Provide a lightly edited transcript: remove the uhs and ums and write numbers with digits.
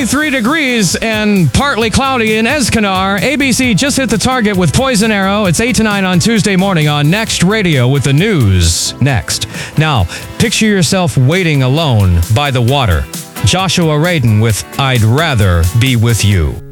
23 degrees and partly cloudy in Escanlar. ABC just hit the target with Poison Arrow. It's 8 to 9 on Tuesday morning on Next Radio with the news next. Now, picture yourself waiting alone by the water. Joshua Radin with I'd Rather Be With You.